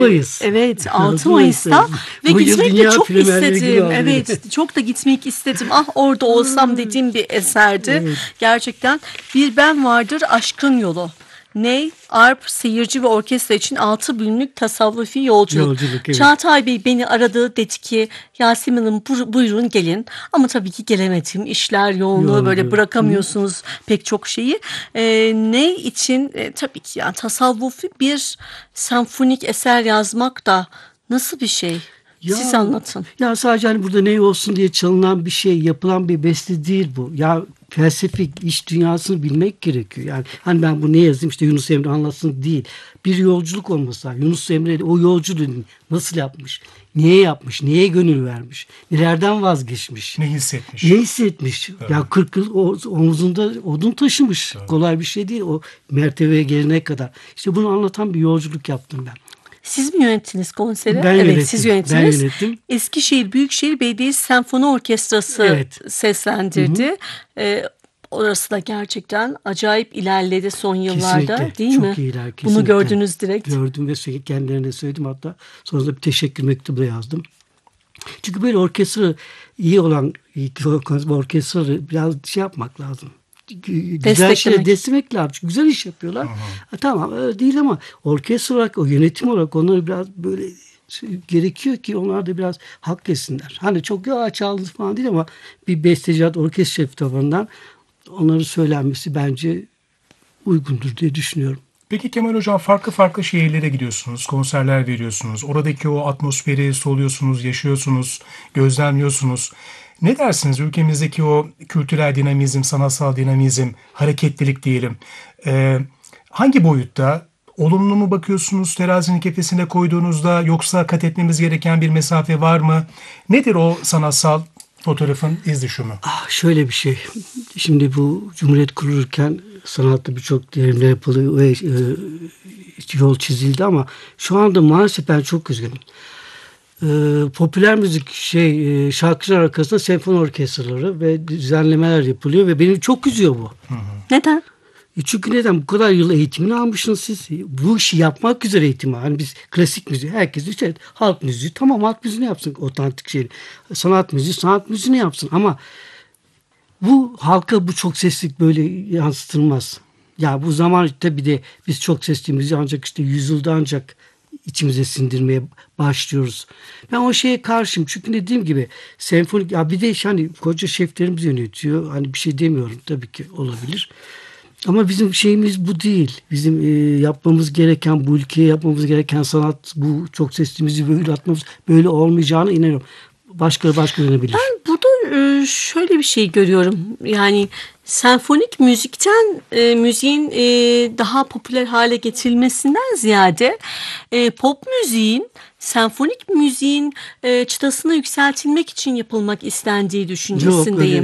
Mayıs. Evet, 6 Mayıs'ta ve gitmek de çok istedim. Evet, çok da gitmek istedim. Ah, orada olsam dediğim bir eserdi. Evet. Gerçekten Bir Ben Vardır Aşkın Yolu. Ney, arp, seyirci ve orkestra için 6 bölümlük tasavvufi yolculuk. Evet. Çağatay Bey beni aradı, dedi ki Yasemin Hanım buyurun gelin. Ama tabii ki gelemedim. İşler yoğunluğu, böyle bırakamıyorsunuz pek çok şeyi. Ney için tabii ki yani tasavvufi bir senfonik eser yazmak da nasıl bir şey? Siz anlatın. Ya sadece hani burada ne olsun diye çalınan bir şey, yapılan bir beste değil bu. Ya felsefik iç dünyasını bilmek gerekiyor. Yani hani ben bu ne yazayım işte Yunus Emre anlatsın değil. Bir yolculuk olması lazım. Yunus Emre o yolculuğu nasıl yapmış? Niye yapmış? Neye gönül vermiş? Nelerden vazgeçmiş? Ne hissetmiş? Ne hissetmiş? Evet. Ya 40 yıl omuzunda odun taşımış. Evet. Kolay bir şey değil o mertebeye gelene kadar. İşte bunu anlatan bir yolculuk yaptım ben. Siz mi yönettiniz konseri? Ben yönettim. Siz yönettiniz. Ben yönettim. Eskişehir Büyükşehir Belediyesi Senfoni Orkestrası seslendirdi. Orası da gerçekten acayip ilerledi son yıllarda. Kesinlikle. Değil çok mi? Çok iyiler. Kesinlikle. Bunu gördünüz direkt. Gördüm ve kendilerine söyledim. Hatta sonunda bir teşekkür mektubu da yazdım. Çünkü böyle orkestra iyi olan orkestraları biraz şey yapmak lazım. Güzel şeyler desteklemek lazım. Çünkü güzel iş yapıyorlar. Tamam öyle değil ama orkestra olarak, o yönetim olarak onları biraz böyle gerekiyor ki onlar da biraz hak etsinler. Hani çok çaldı falan değil ama bir besteci, orkestra şefi tarafından onların söylenmesi bence uygundur diye düşünüyorum. Peki Kemal Hocam, farklı şehirlere gidiyorsunuz, konserler veriyorsunuz. Oradaki o atmosferi soluyorsunuz, yaşıyorsunuz, gözlemliyorsunuz. Ne dersiniz ülkemizdeki o kültürel dinamizm, sanatsal dinamizm, hareketlilik diyelim. Hangi boyutta? Olumlu mu bakıyorsunuz terazinin kefesine koyduğunuzda, yoksa kat etmemiz gereken bir mesafe var mı? Nedir o sanatsal fotoğrafın izdüşümü? Şöyle bir şey. Şimdi bu Cumhuriyet kurulurken sanatta birçok devrimler yapıldı ve yol çizildi ama şu anda maalesef ben çok üzgünüm. Popüler müzik şarkıcılar arkasında senfoni orkestraları ve düzenlemeler yapılıyor ve beni çok üzüyor bu. Neden? Çünkü neden? Bu kadar yıl eğitimini almışsınız siz. Bu işi yapmak üzere eğitimi. Hani biz klasik müziği, herkes işte halk müziği, tamam halk müziğini yapsın, otantik şey. Sanat müziğini yapsın ama bu halka bu çok seslilik böyle yansıtılmaz. Ya bu zaman tabii de biz çok sesli müziği ancak işte yüzyılda ancak içimize sindirmeye başlıyoruz. Ben o şeye karşıyım. Çünkü dediğim gibi senfonik, ya bir de hani koca şeflerimiz yönetiyor. Hani bir şey demiyorum, tabii ki olabilir. Ama bizim şeyimiz bu değil. Bizim yapmamız gereken, bu ülkeye yapmamız gereken sanat, bu çok sesli müziği böyle atmamız, böyle olmayacağına inanıyorum. Başka yönebilir. Ben burada şöyle bir şey görüyorum. Yani senfonik müzikten müziğin daha popüler hale getirilmesinden ziyade pop müziğin, senfonik müziğin çıtasını yükseltilmek için yapılmak istendiği düşüncesindeyim.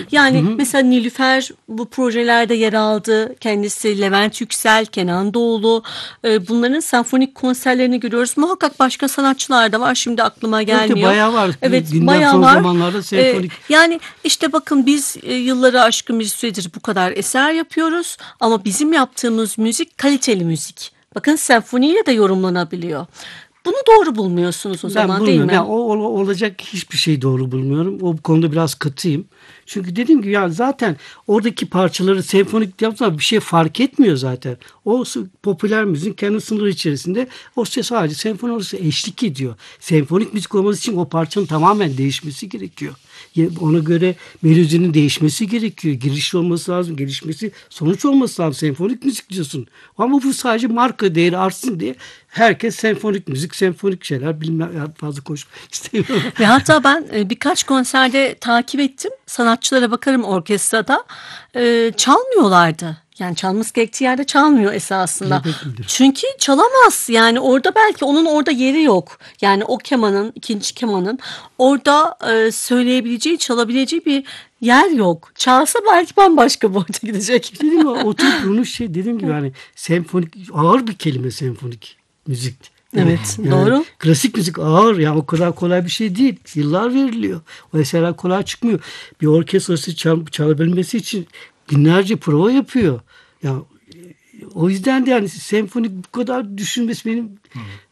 Mesela Nilüfer bu projelerde yer aldı. Kendisi Levent Yüksel, Kenan Doğulu. Bunların senfonik konserlerini görüyoruz. Muhakkak başka sanatçılar da var. Şimdi aklıma gelmiyor. Evet, bayağı var. Evet, bayağı var. Zamanlarda senfonik. Yani işte bakın biz yılları aşkın bir süredir bu kadar eser yapıyoruz. Ama bizim yaptığımız müzik kaliteli müzik. Bakın senfoniyle de yorumlanabiliyor. Bunu doğru bulmuyorsunuz o zaman, değil mi? Olacak hiçbir şey doğru bulmuyorum. O konuda biraz katıyım. Çünkü dediğim gibi ya zaten oradaki parçaları senfonik yaptığında bir şey fark etmiyor zaten. O popüler müziğin kendi sınırı içerisinde o sadece senfoni olursa eşlik ediyor. Senfonik müzik olması için o parçanın tamamen değişmesi gerekiyor. Ona göre melodinin değişmesi gerekiyor. Girişli olması lazım, gelişmesi, sonuç olması lazım. Senfonik müzik diyorsun. Ama bu sadece marka değeri artsın diye herkes senfonik müzik, senfonik şeyler bilmem, fazla konuşmak istemiyorum. Ve hatta ben birkaç konserde takip ettim. Sanatçılara bakarım orkestrada. Çalmıyorlardı. Yani çalması gerektiği yerde çalmıyor esasında. Çünkü çalamaz. Yani orada belki onun orada yeri yok. Yani o kemanın, ikinci kemanın orada söyleyebileceği, çalabileceği bir yer yok. Çalsa belki bambaşka boyuta gidecek. Dedim mi? Oturup bunu dediğim gibi hani senfonik, ağır bir kelime senfonik müzik. Evet, yani doğru. Klasik müzik ağır, yani o kadar kolay bir şey değil. Yıllar veriliyor. O eserler kolay çıkmıyor. Bir orkestrası çalabilmesi için binlerce prova yapıyor. Ya o yüzden de yani senfonik bu kadar düşünmesi benim